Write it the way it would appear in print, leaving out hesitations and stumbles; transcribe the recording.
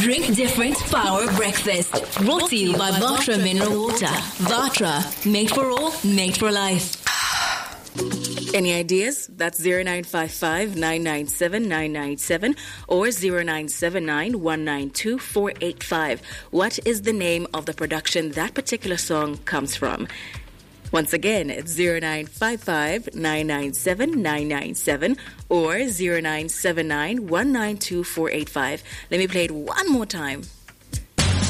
Drink different, power breakfast. Brought to you by Vatra Mineral Water. Vatra, made for all, made for life. Any ideas? That's 0955-997-997 or 0979-192-485. What is the name of the production that particular song comes from? Once again, it's 0955-997-997 or 0979-192-485. Let me play it one more time.